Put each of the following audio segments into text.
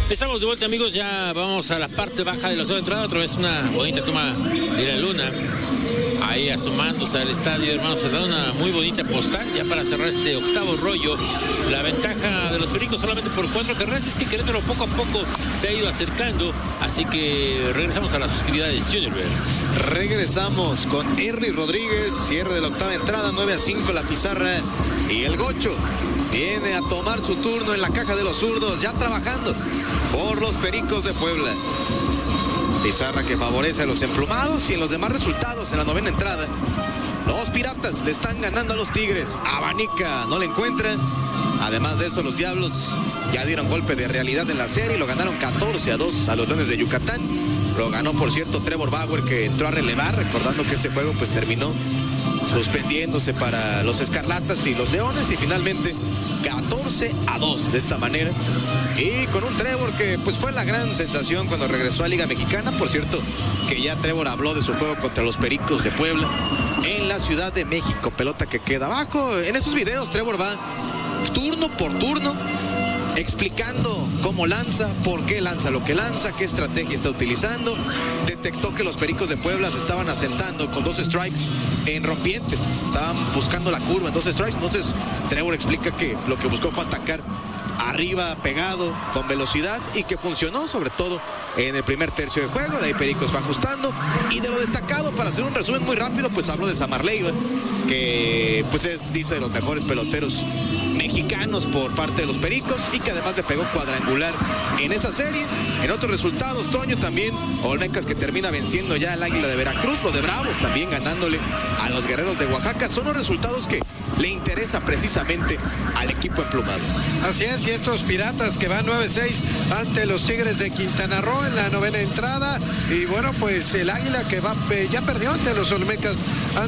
Estamos de vuelta, amigos, ya vamos a la parte baja de la octava entrada, otra vez una bonita toma de la luna, ahí asomándose al estadio, hermanos, se da una muy bonita postal, ya para cerrar este octavo rollo. La ventaja de los Pericos solamente por 4 carreras, es que Querétaro poco a poco se ha ido acercando, así que regresamos a las hostilidades. Junior. Regresamos con Henry Rodríguez, cierre de la octava entrada, 9-5 la pizarra, y el Gocho viene a tomar su turno en la caja de los zurdos, ya trabajando por los Pericos de Puebla. Pizarra que favorece a los emplumados, y en los demás resultados en la novena entrada, los Piratas le están ganando a los Tigres. Abanica no le encuentra. Además de eso, los Diablos ya dieron golpe de realidad en la serie y lo ganaron 14-2 a los Leones de Yucatán. Lo ganó, por cierto, Trevor Bauer, que entró a relevar, recordando que ese juego pues terminó suspendiéndose para los Escarlatas y los Leones, y finalmente 14-2 de esta manera, y con un Trevor que pues fue la gran sensación cuando regresó a Liga Mexicana. Por cierto, que ya Trevor habló de su juego contra los Pericos de Puebla en la Ciudad de México. Pelota que queda abajo. En esos videos Trevor va turno por turno explicando cómo lanza, por qué lanza lo que lanza, qué estrategia está utilizando. Detectó que los Pericos de Puebla se estaban asentando con 2 strikes en rompientes, estaban buscando la curva en 2 strikes. Entonces Trevor explica que lo que buscó fue atacar arriba, pegado, con velocidad, y que funcionó sobre todo en el primer tercio de juego. De ahí Pericos fue ajustando, y de lo destacado, para hacer un resumen muy rápido, pues habló de Samar Leiva, que pues es, dice, de los mejores peloteros mexicanos por parte de los Pericos, y que además le pegó cuadrangular en esa serie. En otros resultados, Toño, también Olmecas, que termina venciendo ya al Águila de Veracruz, lo de Bravos también ganándole a los Guerreros de Oaxaca. Son los resultados que le interesa precisamente al equipo emplumado. Así es, y estos Piratas que van 9-6 ante los Tigres de Quintana Roo en la novena entrada. Y bueno, pues el Águila que va ya perdió ante los Olmecas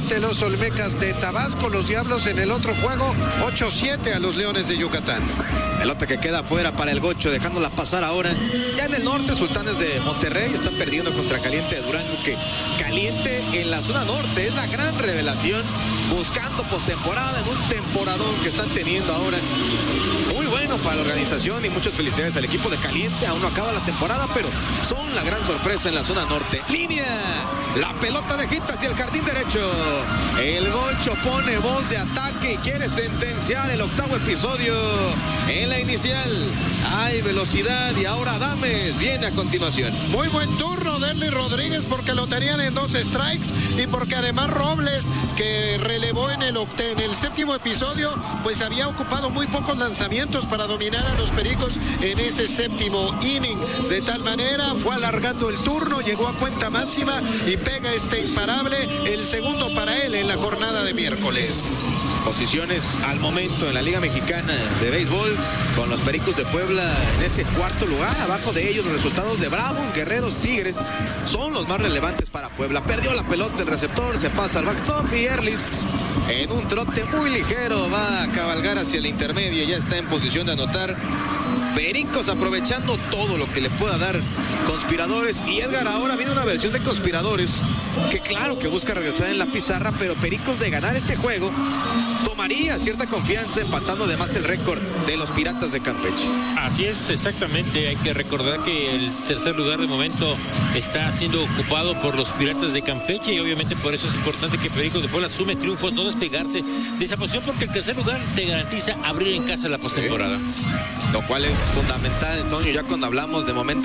de Tabasco. Los Diablos en el otro juego 8-7 a los Leones de Yucatán. Pelota que queda fuera para el Gocho, dejándola pasar ahora. Ya en el norte, Sultanes de Monterrey están perdiendo contra Caliente de Durango, que Caliente en la zona norte es la gran revelación, buscando postemporada en un temporadón que están teniendo ahora. Muy bueno para la organización, y muchas felicidades al equipo de Caliente. Aún no acaba la temporada, pero son la gran sorpresa en la zona norte. Línea, la pelota de hit hacia el jardín derecho. El Gocho pone voz de ataque y quiere sentenciar el octavo episodio. En la inicial hay velocidad, y ahora Adames viene a continuación. Muy buen turno de Henry Rodríguez, porque lo tenían en 2 strikes, y porque además Robles, que relevó en el séptimo episodio, pues había ocupado muy pocos lanzamientos para dominar a los Pericos en ese séptimo inning. De tal manera fue alargando el turno, llegó a cuenta máxima y pega este imparable, el segundo para él en la jornada de miércoles. Posiciones al momento en la Liga Mexicana de Béisbol, con los Pericos de Puebla en ese cuarto lugar. Abajo de ellos los resultados de Bravos, Guerreros, Tigres son los más relevantes para Puebla. Perdió la pelota el receptor, se pasa al backstop, y Erlis en un trote muy ligero va a cabalgar hacia la intermedia, ya está en posición de anotar. Pericos aprovechando todo lo que le pueda dar Conspiradores. Y Edgar, ahora viene una versión de Conspiradores que claro que busca regresar en la pizarra, pero Pericos, de ganar este juego, tomaría cierta confianza, empatando además el récord de los Piratas de Campeche. Así es, exactamente. Hay que recordar que el tercer lugar de momento está siendo ocupado por los Piratas de Campeche, y obviamente por eso es importante que Pericos de Puebla sume triunfos, no despegarse de esa posición, porque el tercer lugar te garantiza abrir en casa la postemporada. Lo cual es fundamental, Antonio, ya cuando hablamos de momentos